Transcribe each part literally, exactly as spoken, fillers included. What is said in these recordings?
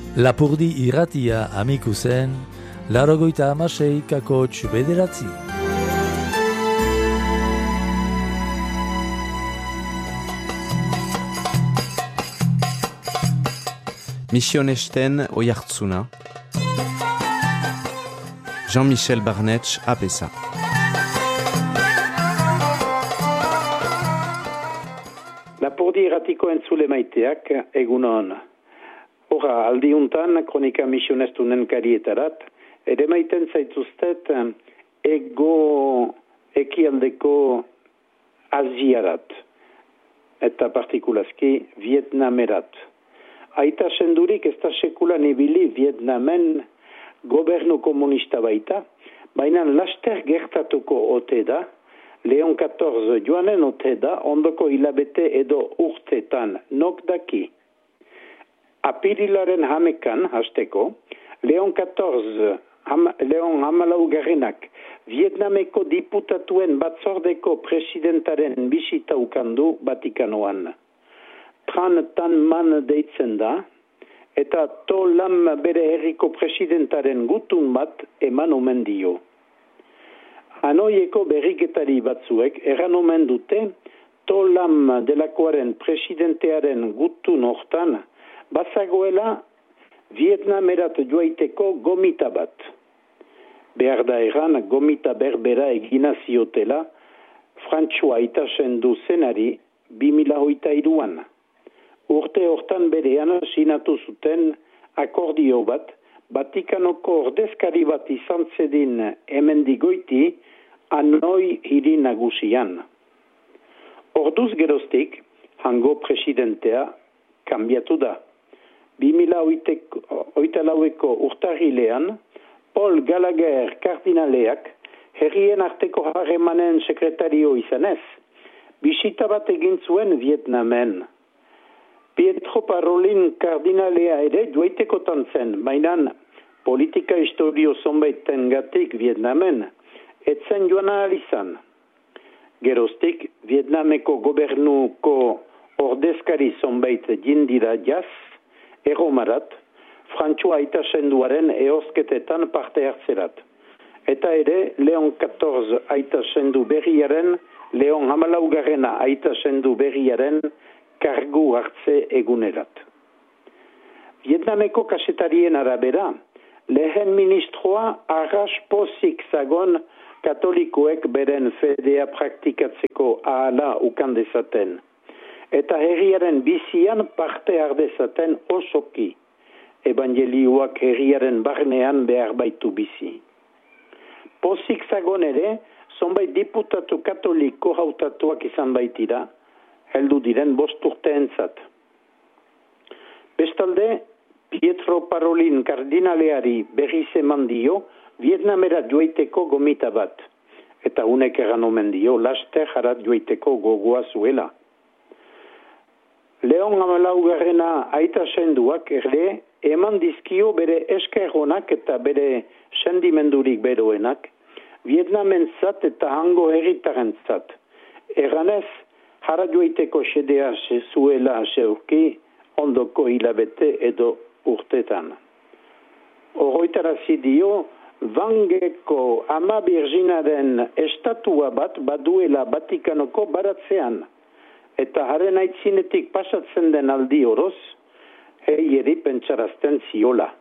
Lapurdi irratia amiku zen, larogoita amasei kakotx bederatzi. Misionesten oiartzuna, Jean-Michel Barnetx apesa. Lapurdi irratiko entzule maiteak egunon. Hora, aldiuntan, kronika misionestunen karietarat, ere maiten zaituztet ego ekialdeko Aziarat, eta partikulazki Vietnamerat. Aita sendurik ez da sekulan ibili Vietnamen gobernu komunista baita, baina laster gertatuko ote da, Leon catorze joanen ote da, ondoko hilabete edo urtetan, nok daki. Apirilaren hamekan, hasteko, Leon catorze, ham, Leon hamalau garrenak, Vietnameko diputatuen batzordeko presidentaren bisita ukandu Vatikanoan. Tran tan man deitzen da, eta to lam bere herriko presidentaren gutun bat eman omen dio. Hanoieko berriketari batzuek eran omen dute, to lam delakoaren presidentearen gutun hortan, bazagoela Vietnamerat joaiteko gomita bat. Behar da eran gomita berbera egina ziotela Frantsua itasendu zenari bi mila hogeita hiruan. Urte hortan berean sinatu zuten akordio bat, Vatikanoko ordezkari bat izan zedin hemendigoiti Hanoi hiri nagusian. Orduz geroztik, hango presidentea kanbiatu da. bi mila hogeita laueko urtarrilean, Paul Gallagher kardinaleak herrien arteko harremanen sekretario izanez, bisita bat egin zuen Vietnamen. Pietro Parolin kardinalea ere joaitekotan zen, mainan politika historio zonbaiten gatik Vietnamen, etzen joan alizan. Geroztik, Vietnameko gobernuko ordezkari zonbait jindira jaz, erromarat, Frantsua aitasenduaren eosketetan parte hartzerat. Eta ere, Leon catorze aitasendu berriaren, Leon hamalaugarrena aitasendu berriaren kargu hartze egunerat. Vietnameko kasetarien arabera, lehen ministroa arras pozik zagon katolikoek beren fedea praktikatzeko ahala ukandezaten. Eta herriaren bizian parte ardezaten osoki. Evangelioak herriaren barnean behar baitu bizi. Pozik zagon ere, zonbait diputatu katoliko hautatuak izan baitira, heldu diren bost urteentzat. Bestalde, Pietro Parolin kardinaleari berriz eman dio, Vietnamera joaiteko gomita bat. Eta unek eran omen dio, laster jarat joaiteko gogoa zuela. Leon hamalaugarrena aita senduak ere eman dizkio bere eskerronak eta bere sendimendurik beroenak, Vietnamen zat eta hango herritaren zat. Eranez, jara joaiteko sedea zuela zeurki ondoko hilabete edo urtetan. Oroitarazi dio, Vangeko ama Birginaren estatua bat baduela Vatikanoko baratzean. Eta haren aitzinetik pasatzen den aldi oroz, heieri pentsarazten ziola.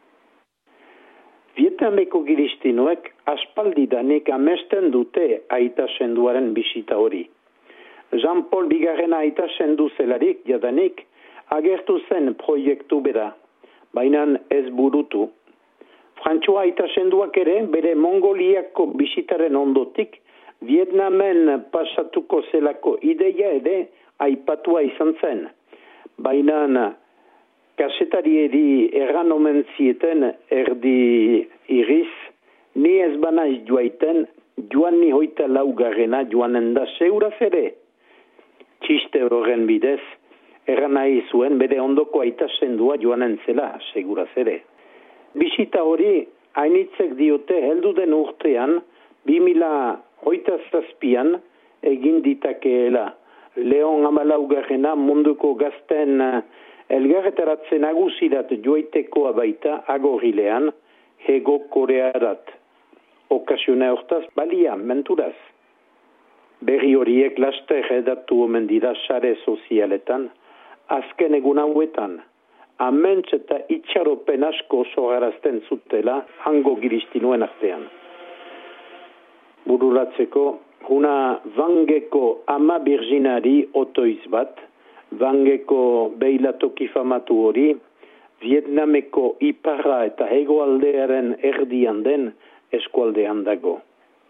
Vietnameko giristinoek aspaldidanik amesten dute aitasenduaren bisita hori. Jean-Paul bigarrena aitasendu zelarik jadanik agertu zen proiektu bera, bainan ez burutu. Frantsua aitasenduak ere bere Mongoliako bisitaren ondotik Vietnamen pasatuko zelako ideia ere aipatua izan zen. Baina kasetarieri erran omen zieten erdi iriz, ni ez banaiz joaiten, joan ni hoita laugarrena joanen da seuraz ere. Txiste horren bidez, erran nahi zuen bere ondoko aitasendua joanen zela, seguraz ere. Bisita hori, hainitzek diote heldu den urtean, bi mila hoita zazpian egin ditakeela. Leon hamalaugarrena munduko gazten elgarretaratze nagusirat joitekoa baita agorrilean hego Korearat. Okasiona hortaz balia, menturaz. Berri horiek laster edatu omen dira sare sozialetan, azken egun hauetan, aments eta itxaropen asko sogarazten zutela hango giristinuen artean. Bururatzeko, huna Vangeko ama birginari otoiz bat, Vangeko beilatoki famatu hori, Vietnameko iparra eta hegoaldearen erdian den eskualdean dago.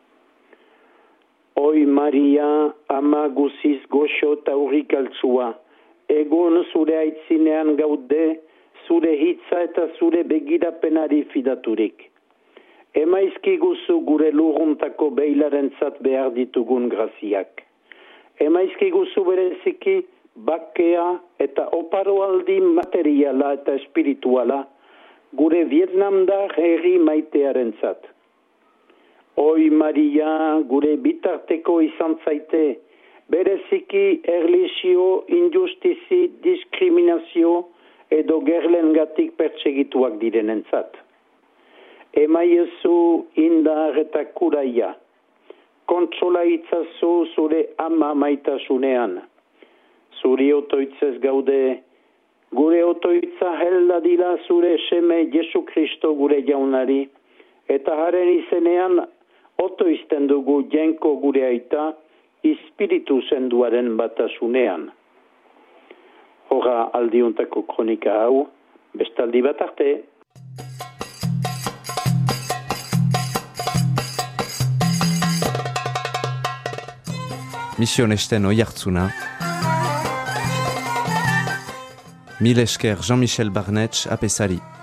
Oi Maria, ama guziz goxo eta urrik altzua, egun zure aitzinean gaude, zure hitza eta zure begirapenari fidaturik. Emaizkiguzu gure lurruntako beilarentzat behar ditugun graziak. Emaizkiguzu bereziki bakea eta oparoaldi materiala eta espirituala gure Vietnamdar herri maitearentzat. Oi Maria, gure bitarteko izan zaite, bereziki erlisio, injustizi, diskriminazio edo gerlengatik pertsegituak direnentzat. Emaiezu indar eta kuraia, kontsola itzazu zure ama maitasunean. Zuri otoitzez gaude, gure otoitza helda dila zure seme Jesu Kristo gure jaunari, eta haren izenean otoizten dugu jenko gure aita, Espiritu zenduaren batasunean. Hora aldiuntako kronika hau, bestaldi bat arte. Mission Esten Oiartzuna. Mil esker Jean-Michel Barnetx apesari.